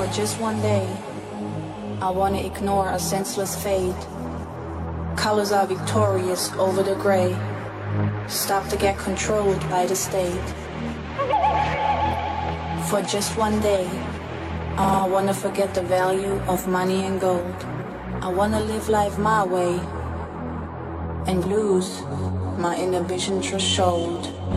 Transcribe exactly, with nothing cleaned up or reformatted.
just one day, I wanna ignore a senseless fate. Colors are victorious over the gray. Stop to get controlled by the state. For just one day, I wanna forget the value of money and gold. I wanna live life my way and lose my inhibition threshold.